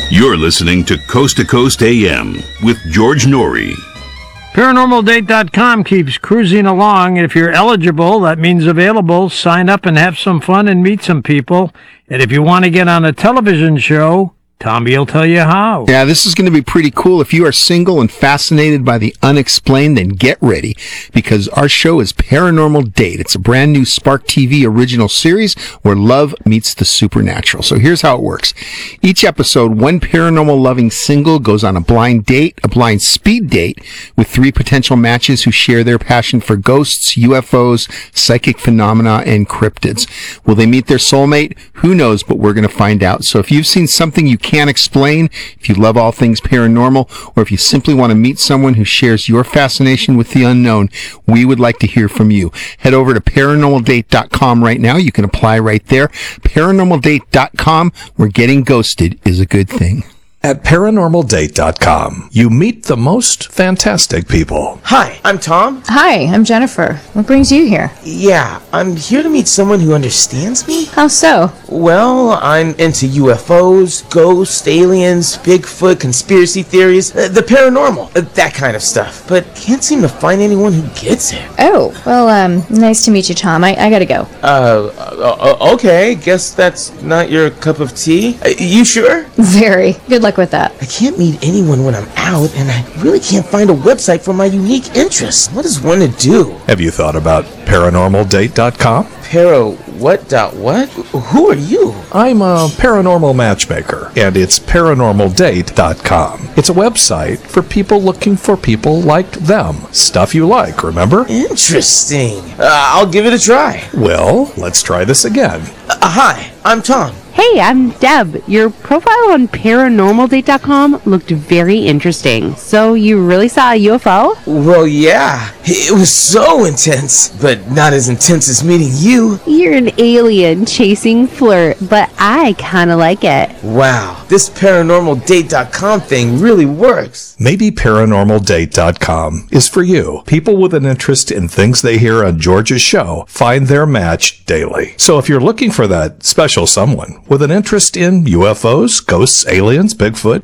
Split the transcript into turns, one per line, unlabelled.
You're listening to Coast AM with George Norrie.
ParanormalDate.com keeps cruising along. If you're eligible, that means available. Sign up and have some fun and meet some people. And if you want to get on a television show, Tommy will tell you how.
Yeah, this is going to be pretty cool. If you are single and fascinated by the unexplained, then get ready, because our show is Paranormal Date. It's a brand new Spark TV original series where love meets the supernatural. So here's how it works. Each episode, one paranormal loving single goes on a blind date, a blind speed date, with 3 potential matches who share their passion for ghosts, UFOs, psychic phenomena, and cryptids. Will they meet their soulmate? Who knows, but we're going to find out. So if you've seen something you can't explain, if you love all things paranormal, or if you simply want to meet someone who shares your fascination with the unknown, we would like to hear from you. Head over to ParanormalDate.com right now. You can apply right there. ParanormalDate.com, where getting ghosted is a good thing.
At ParanormalDate.com, you meet the most fantastic people.
Hi, I'm Tom.
Hi, I'm Jennifer. What brings you here?
Yeah, I'm here to meet someone who understands me.
How so?
Well, I'm into UFOs, ghosts, aliens, Bigfoot, conspiracy theories, the paranormal, that kind of stuff. But can't seem to find anyone who gets it.
Oh, well, nice to meet you, Tom. I gotta go.
Okay, guess that's not your cup of tea. You sure?
Very. Good luck with that.
I can't meet anyone when I'm out, and I really can't find a website for my unique interests. What is one to do?
Have you thought about ParanormalDate.com?
What? Who are you?
I'm a paranormal matchmaker, and it's ParanormalDate.com. It's a website for people looking for people like them. Stuff you like, remember?
Interesting. I'll give it a try.
Well, let's try this again.
Hi, I'm Tom.
Hey, I'm Deb. Your profile on ParanormalDate.com looked very interesting. So you really saw a UFO?
Well, yeah. It was so intense, but not as intense as meeting you.
You're an alien chasing flirt, but I kind of like it.
Wow, this ParanormalDate.com thing really works.
Maybe ParanormalDate.com is for you. People with an interest in things they hear on George's show find their match daily. So if you're looking for that special someone with an interest in UFOs, ghosts, aliens, Bigfoot,